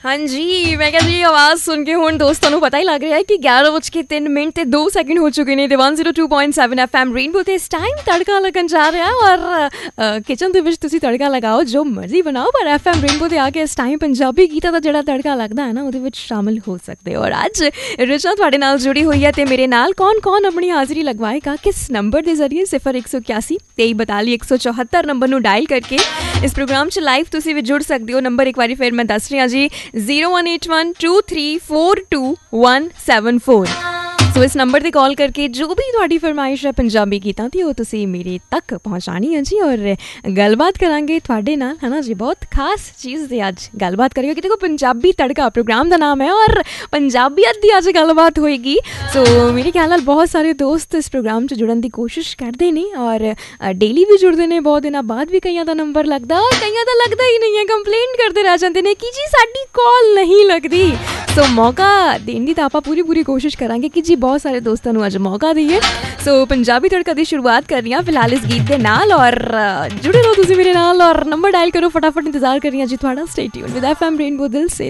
हाँ जी, मैं कहती आवाज़ सुन के हुण दोस्तों ਨੂੰ पता ही लग रहा है कि 11:03 ਤੇ 2 ਸੈਕਿੰਡ ਹੋ ਚੁੱਕੇ ਨੇ ਤੇ 102.7 FM ਰੇਨਬੋ ਤੇ ਇਸ ਟਾਈਮ ਤੜਕਾ ਲੱਗਣ ਜਾ ਰਿਹਾ ਔਰ ਕਿਚਨ ਦੇ ਵਿੱਚ ਤੁਸੀਂ ਤੜਕਾ ਲਗਾਓ ਜੋ ਮਰਜ਼ੀ ਬਣਾਓ ਪਰ FM ਰੇਨਬੋ ਤੇ ਆ ਕੇ ਇਸ ਟਾਈਮ ਪੰਜਾਬੀ ਗੀਤਾਂ ਦਾ ਜਿਹੜਾ ਤੜਕਾ ਲੱਗਦਾ ਹੈ ਨਾ ਉਹਦੇ ਵਿੱਚ ਸ਼ਾਮਿਲ ਹੋ ਸਕਦੇ ਹੋ। ਔਰ ਅੱਜ ਰਿਚਾ ਤੁਹਾਡੇ ਨਾਲ ਜੁੜੀ ਹੋਈ ਹੈ ਤੇ ਮੇਰੇ ਨਾਲ ਕੌਣ ਆਪਣੀ ਹਾਜ਼ਰੀ ਲਗਵਾਏਗਾ ਕਿਸ ਨੰਬਰ ਦੇ ਜ਼ਰੀਏ 0181 2342 174 ਨੰਬਰ ਨੂੰ ਡਾਇਲ ਕਰਕੇ ਇਸ ਪ੍ਰੋਗਰਾਮ 'ਚ ਲਾਈਵ ਤੁਸੀਂ ਵੀ ਜੁੜ ਸਕਦੇ ਹੋ। ਨੰਬਰ ਇੱਕ ਵਾਰੀ ਫਿਰ ਮੈਂ ਦੱਸ ਰਹੀ ਹਾਂ ਜੀ 018123422174। ਸੋ ਇਸ ਨੰਬਰ 'ਤੇ ਕਾਲ ਕਰਕੇ ਜੋ ਵੀ ਤੁਹਾਡੀ ਫਰਮਾਇਸ਼ ਹੈ ਪੰਜਾਬੀ ਗੀਤਾਂ ਦੀ ਉਹ ਤੁਸੀਂ ਮੇਰੇ ਤੱਕ ਪਹੁੰਚਾਉਣੀ ਹੈ ਜੀ। ਔਰ ਗੱਲਬਾਤ ਕਰਾਂਗੇ ਤੁਹਾਡੇ ਨਾਲ ਹੈ ਨਾ ਜੀ, ਬਹੁਤ ਖਾਸ ਚੀਜ਼ ਦੀ ਅੱਜ ਗੱਲਬਾਤ ਕਰਾਂਗੇ ਕਿ ਦੇਖੋ ਪੰਜਾਬੀ ਤੜਕਾ ਪ੍ਰੋਗਰਾਮ ਦਾ ਨਾਮ ਹੈ ਔਰ ਪੰਜਾਬੀਅਤ ਦੀ ਅੱਜ ਗੱਲਬਾਤ ਹੋਏਗੀ। ਸੋ ਮੇਰੇ ਖਿਆਲ ਨਾਲ ਬਹੁਤ ਸਾਰੇ ਦੋਸਤ ਇਸ ਪ੍ਰੋਗਰਾਮ 'ਚ ਜੁੜਨ ਦੀ ਕੋਸ਼ਿਸ਼ ਕਰਦੇ ਨੇ ਔਰ ਡੇਲੀ ਵੀ ਜੁੜਦੇ ਨੇ, ਬਹੁਤ ਦਿਨਾਂ ਬਾਅਦ ਵੀ ਕਈਆਂ ਦਾ ਨੰਬਰ ਲੱਗਦਾ ਔਰ ਕਈਆਂ ਦਾ ਲੱਗਦਾ ਹੀ ਨਹੀਂ ਹੈ, ਕੰਪਲੇਂਟ ਕਰਦੇ ਰਹਿ ਜਾਂਦੇ ਨੇ ਕਿ ਜੀ ਸਾਡੀ ਕਾਲ ਨਹੀਂ ਲੱਗਦੀ। ਸੋ ਮੌਕਾ ਦੇਣ ਦੀ ਤਾਂ ਆਪਾਂ ਪੂਰੀ ਕੋਸ਼ਿਸ਼ ਕਰਾਂਗੇ ਕਿ ਜੀ ਬਹੁਤ ਸਾਰੇ ਦੋਸਤਾਂ ਨੂੰ ਅੱਜ ਮੌਕਾ ਦਈਏ। ਸੋ ਪੰਜਾਬੀ ਤੜਕਾ ਦੀ ਸ਼ੁਰੂਆਤ ਕਰ ਰਹੀ ਹਾਂ ਫਿਲਹਾਲ ਇਸ ਗੀਤ ਦੇ ਨਾਲ ਔਰ ਜੁੜੇ ਰਹੋ ਤੁਸੀਂ ਮੇਰੇ ਨਾਲ ਔਰ ਨੰਬਰ ਡਾਇਲ ਕਰੋ ਫਟਾਫਟ, ਇੰਤਜ਼ਾਰ ਕਰ ਰਹੀ ਹਾਂ ਜੀ ਤੁਹਾਡਾ। Stay tune with FM rainbow ਦਿਲ ਸੇ।